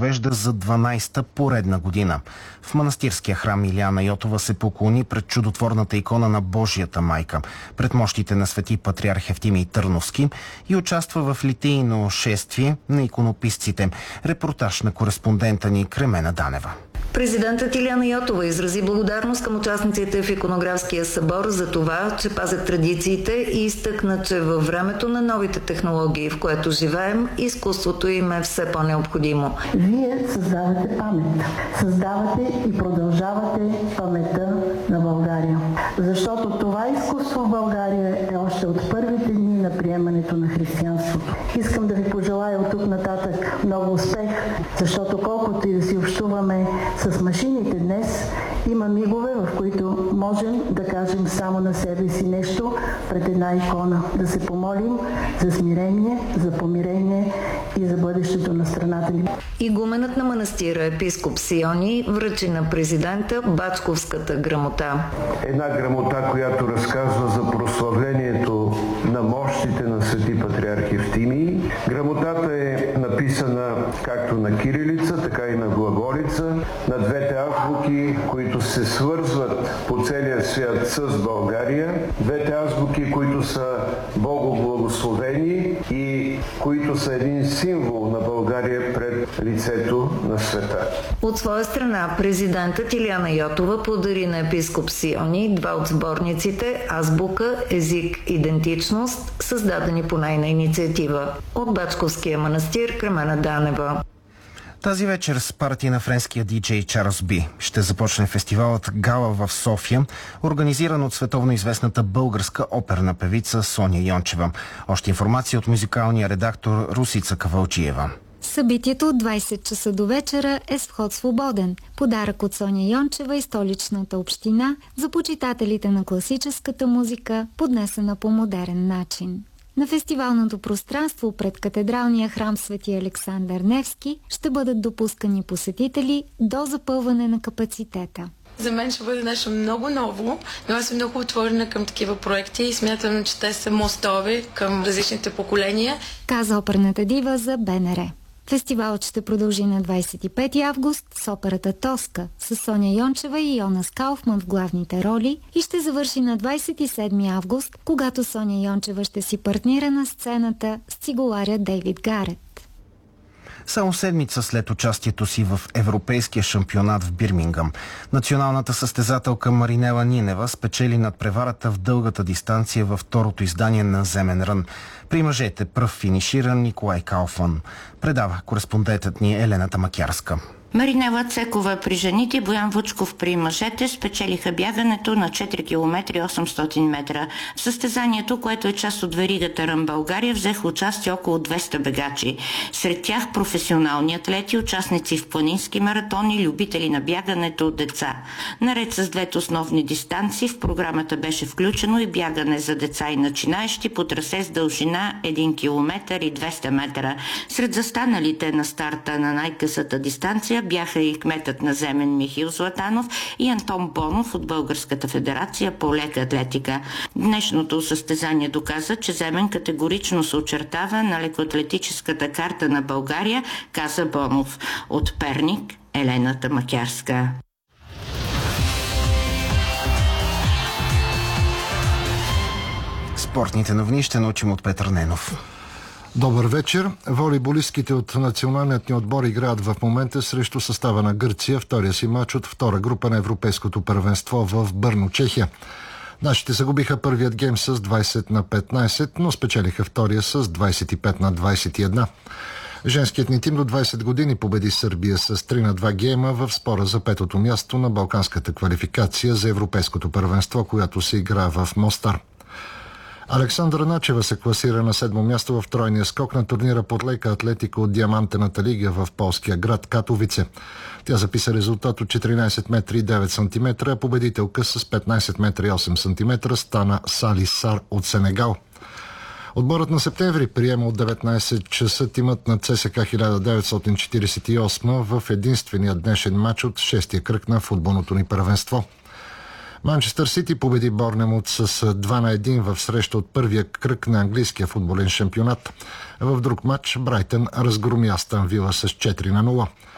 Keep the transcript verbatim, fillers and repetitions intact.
провежда за дванадесета поредна година. В манастирския храм Илияна Йотова се поклони пред чудотворната икона на Божията майка, пред мощите на свети патриарх Евтимий Търновски и участва в литийно шествие на иконописците. Репортаж на кореспондента ни Кремена Данева. Президентът Илияна Йотова изрази благодарност към участниците в иконографския събор за това, че пазят традициите и изтъкна, че във времето на новите технологии, в което живеем, изкуството им е все по-необходимо. Вие създавате памет. Създавате и продължавате паметта на България. Защото това изкуство в България е още от първите дни на приемането на християнството. Искам да ви пожелая от тук нататък много успех, защото колкото и да си общуваме с машините днес, има мигове, в които можем да кажем само на себе си нещо пред една икона. Да се помолим за смирение, за помирение и за бъдещето на страната ни. Игуменът на манастира епископ Сиони връчи на президента Бачковската грамота. Една грамота, която разказва за прославлението на мощите на свети патриарх Евтимий. Грамотата е написана както на кирилица, така и на глаголица, на двете азбуки, които се свързват по целия свят с България. Двете азбуки, които са богоблагословени и които са един символ на България пред лицето на света. От своя страна президентът Илияна Йотова подари на епископ Сиони два от сборниците азбука, език, идентичност, създадени по нейна инициатива. От Бачковския манастир Кремена Данева. Тази вечер с партия на френския диджей Чарлз Би ще започне фестивалът Гала в София, организиран от световно известната българска оперна певица Соня Йончева. Още информация от музикалния редактор Русица Кавалчиева. Събитието от двадесет часа до вечера е с вход свободен. Подарък от Соня Йончева и столичната община за почитателите на класическата музика, поднесена по модерен начин. На фестивалното пространство пред катедралния храм Свети Александър Невски ще бъдат допускани посетители до запълване на капацитета. За мен ще бъде нещо много ново, но аз съм много отворена към такива проекти и смятам, че те са мостови към различните поколения. Каза оперната дива за БНР. Фестивалът ще продължи на двадесет и пети август с операта Тоска с Соня Йончева и Йонас Кауфман в главните роли и ще завърши на двадесет и седми август, когато Соня Йончева ще си партнира на сцената с цигуларя Дейвид Гарет. Само седмица след участието си в Европейския шампионат в Бирмингам, националната състезателка Маринела Нинева спечели надпреварата в дългата дистанция във второто издание на Земен рън. При мъжете пръв финишира Николай Кауфман. Предава кореспондентът ни Елена Тамакярска. Маринела Цекова при жените, Боян Вучков при мъжете спечелиха бягането на четири километра и осемстотин метра. В състезанието, което е част от веригата Рън България, взеха участие около двеста бегачи. Сред тях професионални атлети, участници в планински маратони, любители на бягането, деца. Наред с двете основни дистанции в програмата беше включено и бягане за деца и начинаещи по трасе с дължина един километър и двеста метра. Сред застаналите на старта на най-късата дистанция бяха и кметът на Земен Михаил Златанов и Антон Бонов от Българската федерация по лека атлетика. Днешното състезание доказа, че Земен категорично се очертава на лекоатлетическата карта на България, каза Бонов. От Перник, Елена Тамакярска. Спортните новини ще научим от Петър Ненов. Добър вечер. Волейболистките от националният ни отбор играят в момента срещу състава на Гърция, втория си матч от втора група на Европейското първенство в Бърно, Чехия. Нашите загубиха първият гейм с двадесет на петнадесет, но спечелиха втория с двадесет и пет на двадесет и едно. Женският ни тим до двадесет години победи Сърбия с три на два гейма в спора за петото място на балканската квалификация за Европейското първенство, която се игра в Мостар. Александра Начева се класира на седмо място в тройния скок на турнира под лека атлетика от Диамантената лига в полския град Катовице. Тя записа резултат от четиринадесет метра и девет сантиметра, а победителка с петнадесет метра и осем сантиметра стана Сали Сар от Сенегал. Отборът на Септември приема от деветнадесет часа тимът на ЦСКА хиляда деветстотин четиридесет и осма в единствения днешен матч от шестия кръг на футболното ни първенство. Манчестър Сити победи Борнемут с два на едно в среща от първия кръг на английския футболен шампионат. В друг матч Брайтън разгроми Астън Вила с четири на нула.